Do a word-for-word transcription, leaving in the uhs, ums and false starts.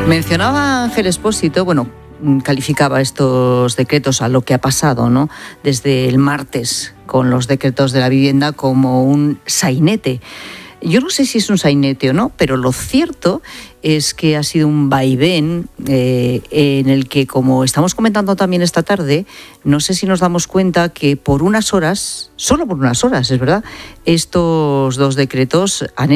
Mencionaba Ángel Expósito, bueno, calificaba estos decretos a lo que ha pasado, ¿no?, desde el martes con los decretos de la vivienda como un sainete. Yo no sé si es un sainete o no, pero lo cierto es que ha sido un vaivén eh, en el que, como estamos comentando también esta tarde, no sé si nos damos cuenta que por unas horas, solo por unas horas, es verdad, estos dos decretos han